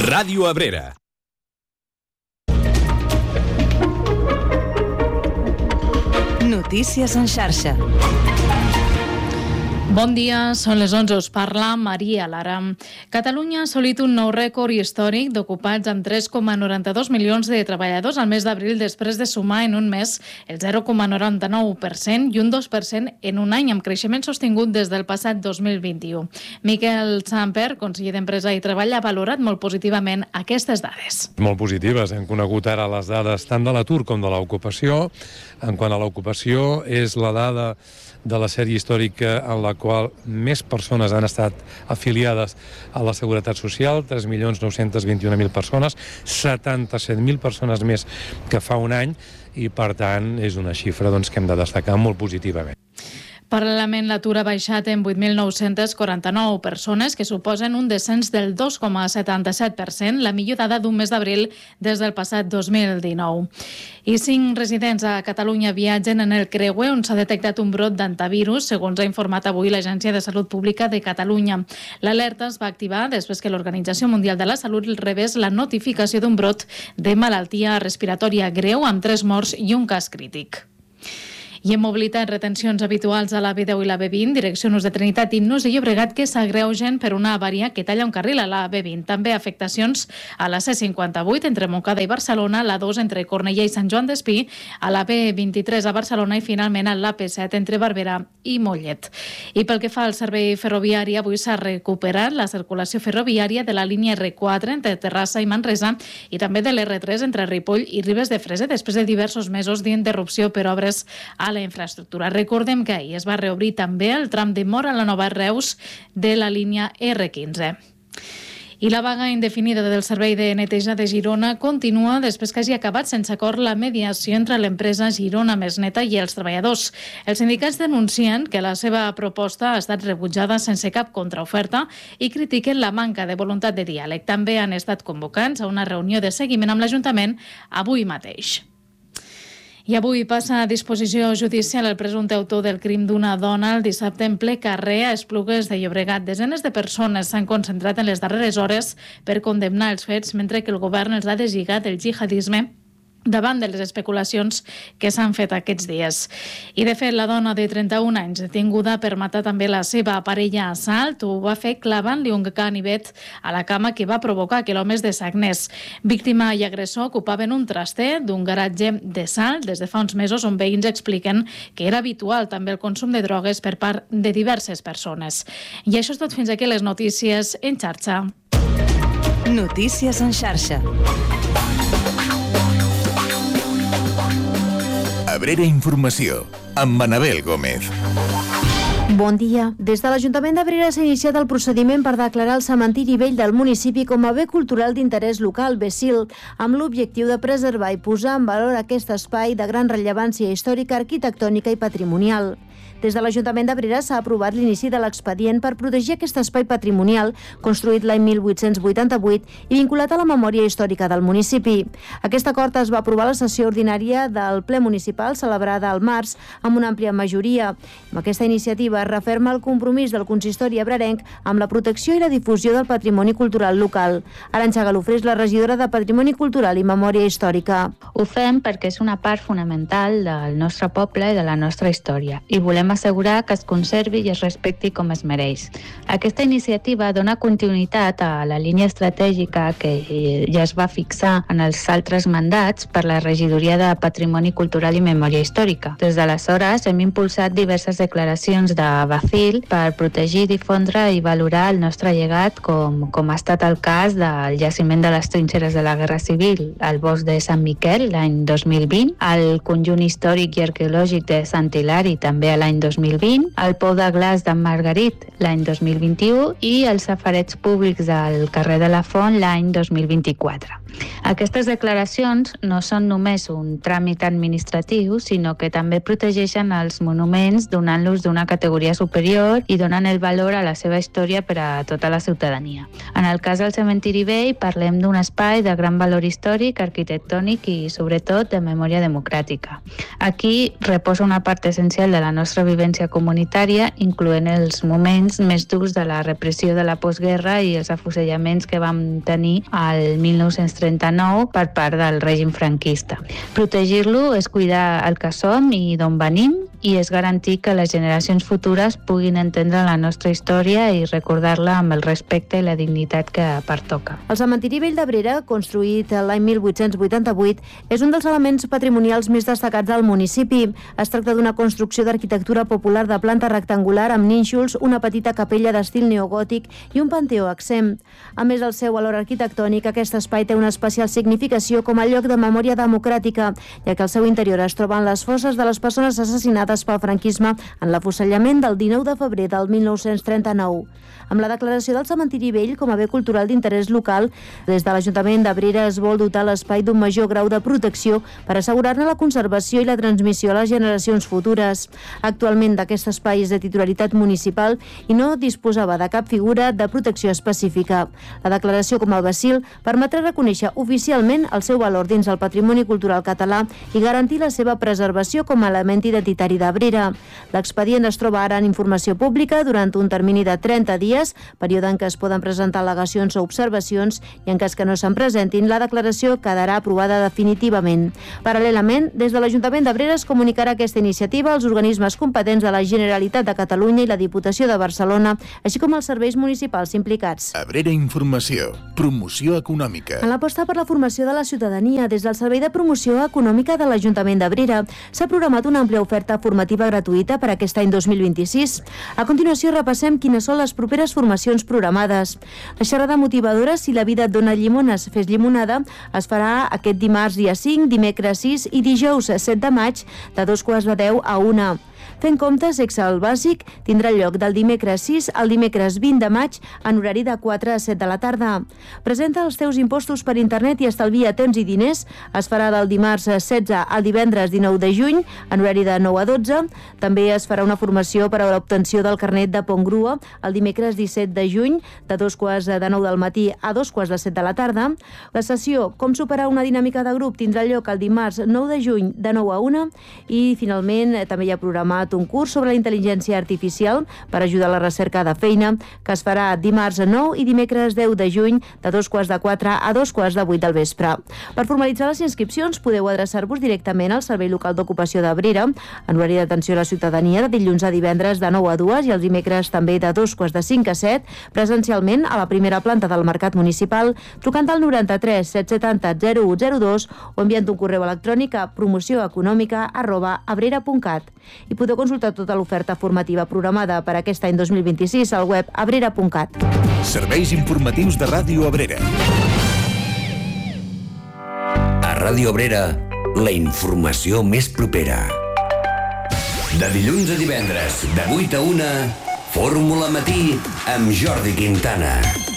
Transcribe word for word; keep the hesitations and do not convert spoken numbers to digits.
Ràdio Abrera. Notícies en xarxa. Bon dia, són les onze, us parla Maria Lara. Catalunya ha assolit un nou rècord històric d'ocupats amb tres coma noranta-dos milions de treballadors al mes d'abril, després de sumar en un mes el zero coma noranta-nou per cent i un dos per cent en un any, amb creixement sostingut des del passat dos mil vint-i-u. Miquel Samper, conseller d'Empresa i Treball, ha valorat molt positivament aquestes dades. Molt positives. Hem conegut ara les dades tant de l'atur com de l'ocupació. En quant a l'ocupació, és la dada de la sèrie històrica en la qual més persones han estat afiliades a la Seguretat Social, tres milions nou-cents vint-i-un mil persones, setanta-set mil persones més que fa un any, i per tant és una xifra doncs, que hem de destacar molt positivament. Paral·lelament, l'atur ha baixat en vuit mil nou-cents quaranta-nou persones, que suposen un descens del dos coma setanta-set per cent, la millor dada d'un mes d'abril des del passat dos mil dinou. I cinc residents a Catalunya viatgen en el creuer on s'ha detectat un brot d'antivirus, segons ha informat avui l'Agència de Salut Pública de Catalunya. L'alerta es va activar després que l'Organització Mundial de la Salut rebés la notificació d'un brot de malaltia respiratòria greu amb tres morts i un cas crític. I en mobilitat, retencions habituals a la B deu i la B vint, direcció Nus de Trinitat i Nus de Llobregat, que s'agreugen per una avaria que talla un carril a la B vint. També afectacions a la C cinquanta-vuit entre Montcada i Barcelona, la dos entre Cornellà i Sant Joan d'Espí, a la B vint-i-tres a Barcelona i finalment a la P set entre Barberà i Mollet. I pel que fa al servei ferroviari, avui s'ha recuperat la circulació ferroviària de la línia R quatre entre Terrassa i Manresa i també de l'R tres entre Ripoll i Ribes de Freser, després de diversos mesos d'interrupció per obres a la infraestructura. Recordem que ahir es va reobrir també el tram de Móra a la Nova Reus de la línia R quinze. I la vaga indefinida del Servei de Neteja de Girona continua després que hagi acabat sense acord la mediació entre l'empresa Girona Més Neta i els treballadors. Els sindicats denuncien que la seva proposta ha estat rebutjada sense cap contraoferta i critiquen la manca de voluntat de diàleg. També han estat convocats a una reunió de seguiment amb l'Ajuntament avui mateix. I avui passa a disposició judicial el presumpte autor del crim d'una dona el dissabte en ple carrer a Esplugues de Llobregat. Desenes de persones s'han concentrat en les darreres hores per condemnar els fets, mentre que el govern els ha deslligat del jihadisme davant de les especulacions que s'han fet aquests dies. I, de fet, la dona de trenta-un anys detinguda per matar també la seva parella a Salt ho va fer clavant-li un ganivet a la cama que va provocar que l'home es desagnés. Víctima i agressor ocupaven un traster d'un garatge de Salt des de fa uns mesos, on veïns expliquen que era habitual també el consum de drogues per part de diverses persones. I això és tot fins aquí les notícies en xarxa. Notícies en xarxa. Abrera Informació, amb Anabel Gómez. Bon dia. Des de l'Ajuntament d'Abrera s'ha iniciat el procediment per declarar el cementiri vell del municipi com a bé cultural d'interès local, B S I L, amb l'objectiu de preservar i posar en valor aquest espai de gran rellevància històrica, arquitectònica i patrimonial. Des de l'Ajuntament d'Abrera s'ha aprovat l'inici de l'expedient per protegir aquest espai patrimonial construït l'any mil vuit-cents vuitanta-vuit i vinculat a la memòria històrica del municipi. Aquest acord es va aprovar a la sessió ordinària del ple municipal celebrada al març amb una àmplia majoria. Amb aquesta iniciativa es referma el compromís del consistori abrerenc amb la protecció i la difusió del patrimoni cultural local. Arantxa Galofré és la regidora de Patrimoni Cultural i Memòria Històrica. Ho fem perquè és una part fonamental del nostre poble i de la nostra història i volem assegurar que es conservi i es respecti com es mereix. Aquesta iniciativa dona continuïtat a la línia estratègica que ja es va fixar en els altres mandats per la regidoria de Patrimoni Cultural i Memòria Històrica. Des d'aleshores hem impulsat diverses declaracions de Bacil per protegir, difondre i valorar el nostre llegat, com, com ha estat el cas del jaciment de les trinxeres de la Guerra Civil al bosc de Sant Miquel l'any dos mil vint, el conjunt històric i arqueològic de Sant Hilari també a l'any dos mil vint, el Pou de Glaç de Margarit l'any dos mil vint-i-u i els safarets públics al carrer de la Font l'any dos mil vint-i-quatre. Aquestes declaracions no són només un tràmit administratiu, sinó que també protegeixen els monuments donant-los d'una categoria superior i donen el valor a la seva història per a tota la ciutadania. En el cas del cementiri vell parlem d'un espai de gran valor històric, arquitectònic i sobretot de memòria democràtica. Aquí reposa una part essencial de la nostra nostra vivència comunitària, incloent els moments més durs de la repressió de la postguerra i els afusellaments que vam tenir al mil nou-cents trenta-nou per part del règim franquista. Protegir-lo és cuidar el que som i d'on venim, i és garantir que les generacions futures puguin entendre la nostra història i recordar-la amb el respecte i la dignitat que pertoca. El cementiri vell d'Abrera, construït l'any mil vuit-cents vuitanta-vuit, és un dels elements patrimonials més destacats del municipi. Es tracta d'una construcció d'arquitectura popular de planta rectangular amb nínxols, una petita capella d'estil neogòtic i un panteó exempt. A més del seu valor arquitectònic, aquest espai té una especial significació com a lloc de memòria democràtica, ja que al seu interior es troben les fosses de les persones assassinades pel franquisme en l'afusellament del dinou de febrer del mil nou-cents trenta-nou. Amb la declaració del cementiri vell com a bé cultural d'interès local, des de l'Ajuntament d'Abrera es vol dotar l'espai d'un major grau de protecció per assegurar-ne la conservació i la transmissió a les generacions futures. Actualment d'aquest espai és de titularitat municipal i no disposava de cap figura de protecció específica. La declaració com a bacil permetrà reconèixer oficialment el seu valor dins el patrimoni cultural català i garantir la seva preservació com a element identitari d'Abrera. L'expedient es troba ara en informació pública durant un termini de trenta dies, període en què es poden presentar al·legacions o observacions, i en cas que no se'n presentin, la declaració quedarà aprovada definitivament. Paral·lelament, des de l'Ajuntament d'Abrera es comunicarà aquesta iniciativa als organismes competents de la Generalitat de Catalunya i la Diputació de Barcelona, així com als serveis municipals implicats. Abrera Informació. Promoció econòmica. En l'aposta per la formació de la ciutadania, des del Servei de Promoció Econòmica de l'Ajuntament d'Abrera, s'ha programat una àmplia oferta formativa gratuïta per aquest any dos mil vint-i-sis. A continuació, repassem quines són les properes formacions programades. La xerrada motivadora Si la vida et dona llimones, fes llimonada es farà aquest dimarts dia cinc, dimecres sis i dijous set de maig de dos quarts de deu a una. Fent comptes, Excel bàsic tindrà lloc del dimecres sis al dimecres vint de maig en horari de quatre a set de la tarda. Presenta els teus impostos per internet i estalvia temps i diners. Es farà del dimarts setze al divendres dinou de juny en horari de nou a dotze. També es farà una formació per a l'obtenció del carnet de pont grua el dimecres disset de juny de dos quarts de nou del matí a dos quarts de set de la tarda. La sessió Com superar una dinàmica de grup tindrà lloc el dimarts nou de juny de nou a una i finalment també hi ha programat un curs sobre la intel·ligència artificial per ajudar a la recerca de feina, que es farà dimarts nou i dimecres deu de juny de dos quarts de quatre a dos quarts de vuit del vespre. Per formalitzar les inscripcions podeu adreçar-vos directament al Servei Local d'Ocupació d'Abrera en horari d'atenció a la ciutadania de dilluns a divendres de nou a dues i els dimecres també de dos quarts de cinc a set, presencialment a la primera planta del Mercat Municipal, trucant al noranta-tres set setanta zero u zero dos o enviant un correu electrònic a promocioeconòmica arroba abrera punt cat. I podeu consultar tota l'oferta formativa programada per aquest any dos mil vint-i-sis al web abrera punt cat. Serveis informatius de Ràdio Abrera. A Ràdio Abrera, la informació més propera. De dilluns a divendres, de vuit a una, Fórmula Matí amb Jordi Quintana.